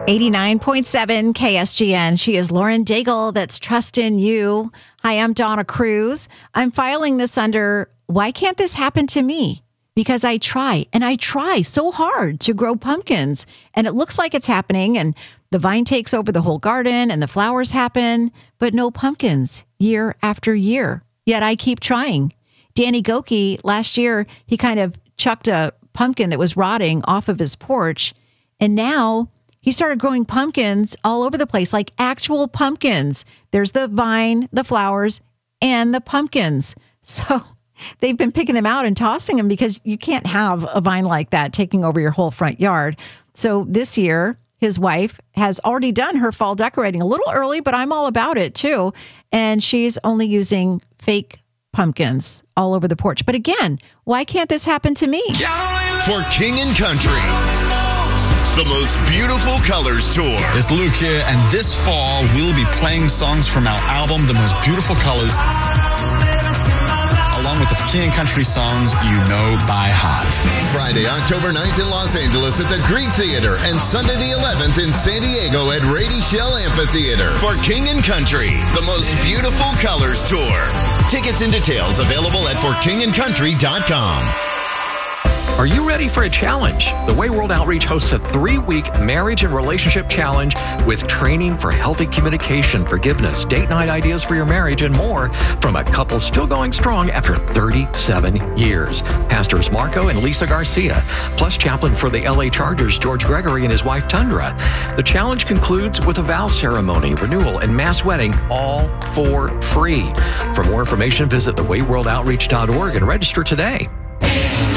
89.7 KSGN. She is Lauren Daigle. That's Trust in You. Hi, I'm Donna Cruz. I'm filing this under, why can't this happen to me? Because I try so hard to grow pumpkins, and it looks like it's happening, and the vine takes over the whole garden, and the flowers happen, but no pumpkins year after year. Yet I keep trying. Danny Goki, last year, he kind of chucked a pumpkin that was rotting off of his porch, and now he started growing pumpkins all over the place, like actual pumpkins. There's the vine, the flowers, and the pumpkins. So they've been picking them out and tossing them because you can't have a vine like that taking over your whole front yard. So this year, his wife has already done her fall decorating a little early, but I'm all about it too. And she's only using fake pumpkins all over the porch. But again, why can't this happen to me? For King and Country, the most beautiful colors tour. It's Luke here, and this fall we'll be playing songs from our album, The Most Beautiful Colors, along with the King and Country songs you know by heart. Friday, October 9th in Los Angeles at the Greek Theater, and Sunday the 11th in San Diego at Rady Shell Amphitheater. For King and Country, the most beautiful colors tour. Tickets and details available at forkingandcountry.com. Are you ready for a challenge? The Way World Outreach hosts a 3-week marriage and relationship challenge with training for healthy communication, forgiveness, date night ideas for your marriage, and more from a couple still going strong after 37 years. Pastors Marco and Lisa Garcia, plus chaplain for the LA Chargers, George Gregory, and his wife, Tundra. The challenge concludes with a vow ceremony, renewal, and mass wedding, all for free. For more information, visit thewayworldoutreach.org and register today.